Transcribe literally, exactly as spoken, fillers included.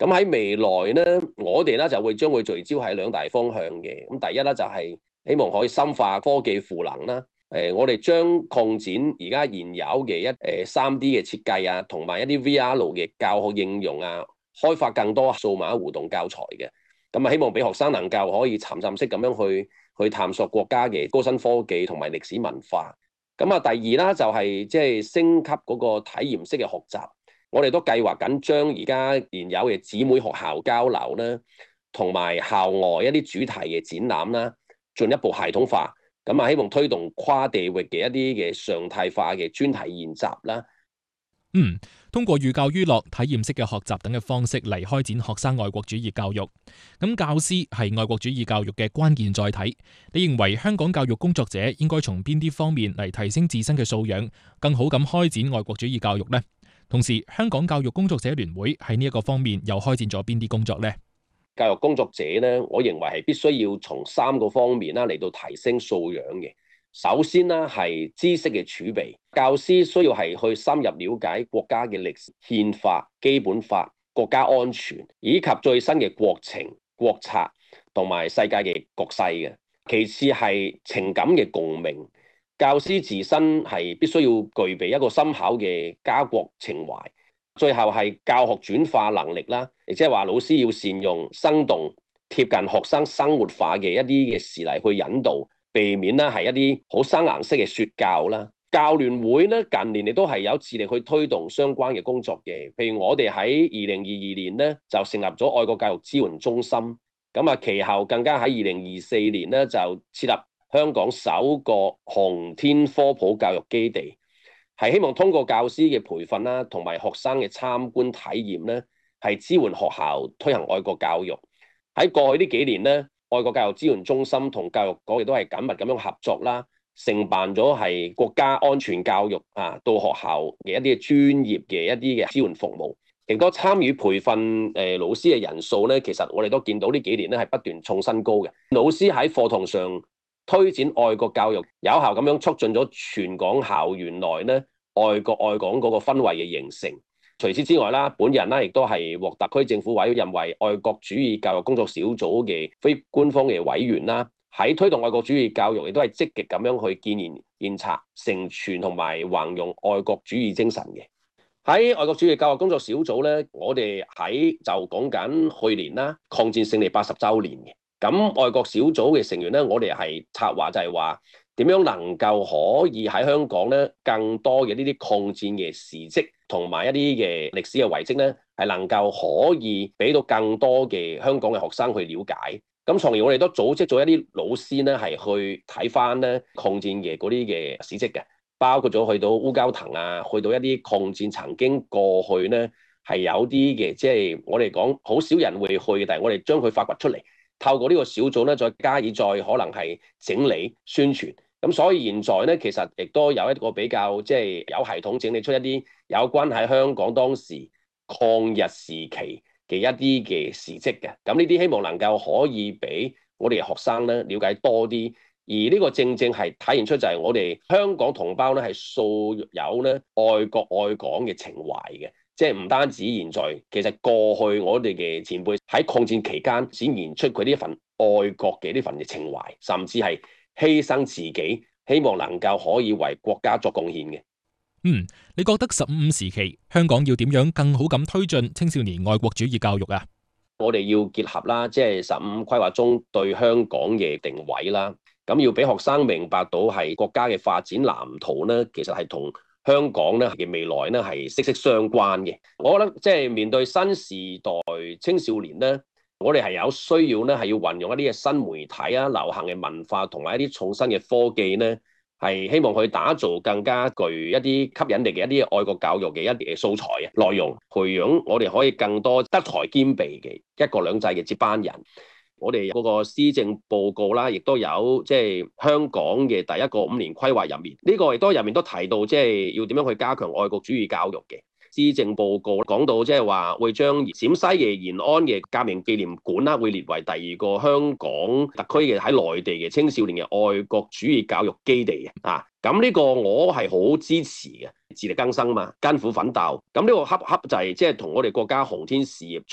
咁喺未來咧，我哋咧就會將會聚焦喺兩大方向嘅。咁第一咧就係希望可以深化科技賦能啦。誒，我哋將擴展而家現有嘅一誒三 D 嘅設計啊，同埋一啲 V R 嘅教學應用啊，開發更多數碼互動教材嘅。咁啊，希望俾學生能夠可以沉浸式咁樣去去探索國家嘅高新科技同埋歷史文化。咁啊，第二啦就係即係升級嗰個體驗式嘅學習。我哋都計劃緊將而家現有嘅姊妹學校交流啦，同埋校外一啲主題嘅展覽啦，進一步系統化。咁啊，希望推動跨地域嘅一啲嘅常態化嘅專題研習啦。 嗯，通過寓教於樂、體驗式嘅學習等嘅方式嚟開展學生愛國主義教育。咁教師係愛國主義教育嘅關鍵載體。你認為香港教育工作者應該從邊啲方面嚟提升自身嘅素養，更好咁開展愛國主義教育呢？同時，香港教育工作者聯會喺呢一個方面又開展咗邊啲工作呢？ 教育工作者咧，我認為係必須要從三個方面啦嚟到提升素養嘅。首先啦，係知識嘅儲備，教師需要係去深入了解國家嘅歷史、憲法、基本法、國家安全以及最新嘅國情、國策同埋世界嘅局勢嘅。其次係情感嘅共鳴，教師自身係必須要具備一個深厚嘅家國情懷。最後係教學轉化能力啦，亦即係話老師要善用生動貼近學生生活化嘅一啲嘅事例去引導，避免咧係一啲好生硬式嘅說教啦。教聯會咧近年亦都係有致力去推動相關嘅工作嘅，譬如我哋喺二零二二年咧就成立咗愛國教育支援中心，咁啊其後更加喺二零二四年咧就設立香港首個紅天科普教育基地。係希望通過教師嘅培訓啦，同埋學生嘅參觀體驗咧，係支援學校推行愛國教育。喺過去呢幾年咧，愛國教育支援中心同教育局亦都係緊密咁樣合作啦，承辦咗係國家安全教育啊，到學校嘅一啲專業嘅一啲嘅支援服務。亦都參與培訓誒老師嘅人數咧，其實我哋都見到呢幾年咧係不斷創新高嘅。老師喺課堂上推展愛國教育，有效咁樣促進咗全港校園內咧愛國愛港嗰個氛圍嘅形成。除此之外啦，本人啦亦都係獲特區政府委任為愛國主義教育工作小組嘅非官方嘅委員啦。喺推動愛國主義教育，亦都係積極咁樣去建言獻策、承傳同埋弘揚愛國主義精神嘅。喺愛國主義教育工作小組咧，我哋喺就講緊去年啦，抗戰勝利八十週年嘅。咁愛國小組嘅成員咧，我哋係策劃就係話點樣能夠可以喺香港咧更多嘅呢啲抗戰嘅事蹟同埋一啲嘅歷史嘅遺蹟咧，係能夠可以俾到更多嘅香港嘅學生去了解。咁從而我哋都組織咗一啲老師咧，係去睇翻咧抗戰嘅嗰啲嘅史蹟嘅，包括咗去到烏蛟騰啊，去到一啲抗戰曾經過去咧係有啲嘅，即係我哋講好少人會去，但係我哋將佢發掘出嚟。透過呢個小組咧，再加以再可能係整理宣傳，咁所以現在咧，其實亦都有一個比較即係有系統整理出一啲有關喺香港當時抗日時期嘅一啲嘅事蹟嘅。咁呢啲希望能夠可以俾我哋學生咧了解多啲，而呢個正正係體現出就係我哋香港同胞咧係素有咧愛國愛港嘅情懷嘅。即係唔單止現在，其實過去我哋嘅前輩喺抗戰期間展現出佢呢一份愛國嘅呢份嘅情懷，甚至係犧牲自己，希望能夠可以為國家作貢獻嘅。 嗯，你覺得十五時期香港要點樣更好咁推進青少年愛國主義教育啊？ 我哋要結合啦，即係十五規劃中對香港嘅定位啦，咁要俾學生明白到係國家嘅發展藍圖咧，其實係同香港咧嘅未來咧係息息相關嘅。我覺得即係面對新時代青少年咧，我哋係有需要咧係要運用一啲嘅新媒體啊、流行嘅文化同埋一啲創新嘅科技咧，係希望去打造更加具一啲吸引力嘅一啲愛國教育嘅一啲嘅素材啊內容，培養我哋可以更多德才兼備嘅一國兩制嘅接班人。我哋嗰個施政報告啦，亦都有即係香港嘅第一個五年規劃入面，呢個亦都入面都提到即係要點樣去加強愛國主義教育嘅。施政報告講到即係話會將陝西嘅延安嘅革命紀念館啦，會列為第二個香港特區嘅喺內地嘅青少年嘅愛國主義教育基地啊。咁呢個我係好支持嘅，自力更生嘛，艱苦奮鬥。咁呢個恰恰就係即係同我哋國家紅天事業